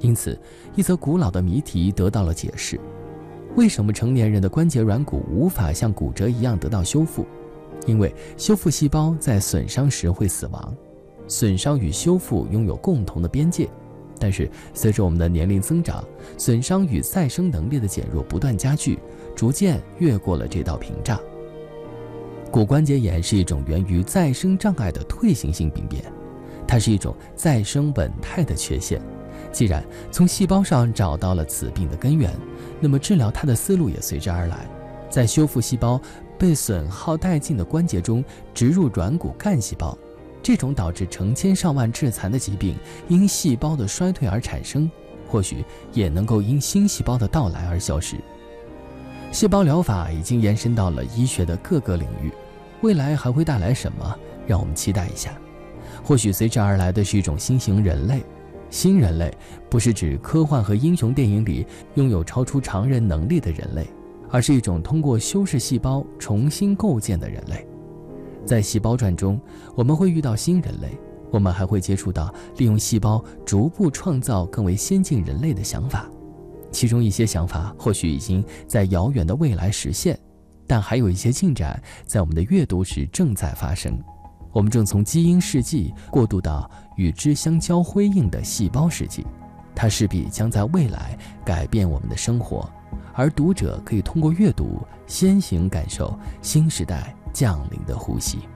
因此，一则古老的谜题得到了解释：为什么成年人的关节软骨无法像骨折一样得到修复？因为修复细胞在损伤时会死亡，损伤与修复拥有共同的边界。但是随着我们的年龄增长，损伤与再生能力的减弱不断加剧，逐渐越过了这道屏障。骨关节炎是一种源于再生障碍的退行性病变，它是一种再生稳态的缺陷。既然从细胞上找到了此病的根源，那么治疗它的思路也随之而来，在修复细胞被损耗殆尽的关节中植入软骨干细胞。这种导致成千上万致残的疾病因细胞的衰退而产生，或许也能够因新细胞的到来而消失。细胞疗法已经延伸到了医学的各个领域，未来还会带来什么？让我们期待一下。或许随之而来的是一种新型人类。新人类不是指科幻和英雄电影里拥有超出常人能力的人类，而是一种通过修饰细胞重新构建的人类。在细胞传中，我们会遇到新人类，我们还会接触到利用细胞逐步创造更为先进人类的想法。其中一些想法或许已经在遥远的未来实现，但还有一些进展在我们的阅读时正在发生。我们正从基因世纪过渡到与之相交辉映的细胞世纪，它势必将在未来改变我们的生活，而读者可以通过阅读先行感受新时代降临的呼吸。